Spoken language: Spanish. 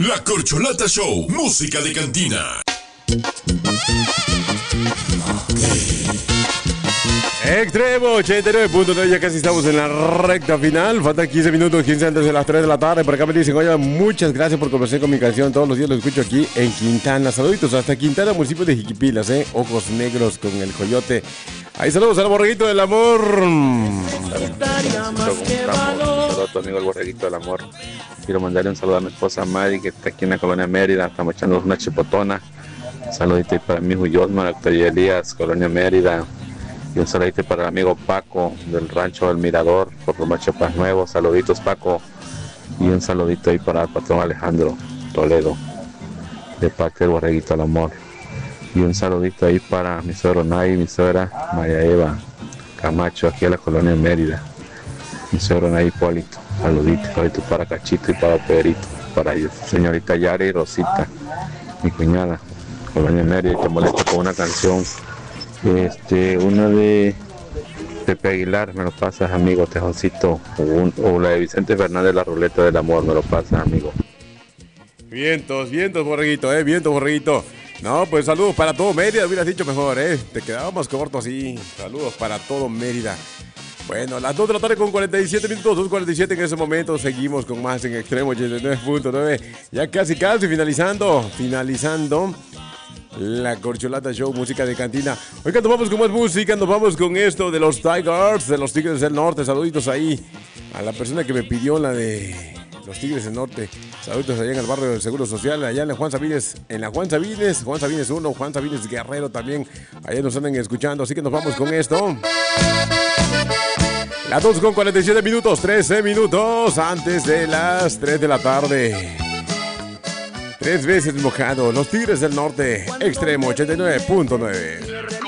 La Corcholata Show, música de cantina. Extremo 89.9, ya casi estamos en la recta final. Faltan 15 minutos, 15 antes de las 3 de la tarde. Por acá me dicen, oye, muchas gracias por conversar con mi canción. Todos los días lo escucho aquí en Quintana. Saluditos hasta Quintana, municipio de Jiquipilas, Ojos negros con el coyote. Ahí saludos al borreguito del amor. Saludos a tu amigo el borreguito del amor. Quiero mandarle un saludo a mi esposa Mari, que está aquí en la colonia Mérida. Estamos echando una chipotona. Saludito para mi hijo Yosman, Octavio Elías, colonia Mérida. Y un saludito para el amigo Paco del rancho del Mirador, por Romacho Paz Nuevo. Saluditos, Paco. Y un saludito ahí para el patrón Alejandro Toledo, de parte del borreguito del amor. Y un saludito ahí para mi suegro Nay y mi suegra María Eva Camacho, aquí en la colonia Mérida. Mi suegro Nay Hipólito. Saluditos para Cachito y para Pedrito. Para ellos, señorita Yara y Rosita, mi cuñada, colonia Mérida. Y te molesto con una canción. Una de Pepe Aguilar, me lo pasas, amigo, Tejoncito, o la de Vicente Fernández, La Ruleta del Amor, me lo pasas, amigo. Vientos, borreguito, vientos, borreguito. No, pues saludos para todo Mérida, hubieras dicho mejor, te quedábamos cortos así. Saludos para todo Mérida. Bueno, las 2 de la tarde con 47 minutos, 2:47 en ese momento. Seguimos con más en Extremo 89.9. Ya casi finalizando La Corcholata Show, música de cantina. Oigan, nos vamos con más música, nos vamos con esto de los Tigers, de los Tigres del Norte. Saluditos ahí a la persona que me pidió la de los Tigres del Norte. Saluditos allá en el barrio del Seguro Social, allá en la Juan Sabines 1, Juan Sabines Guerrero también. Allá nos andan escuchando, así que nos vamos con esto. Las 2 con 47 minutos, 13 minutos antes de las 3 de la tarde. 3 veces mojado, los Tigres del Norte, Extremo 89.9.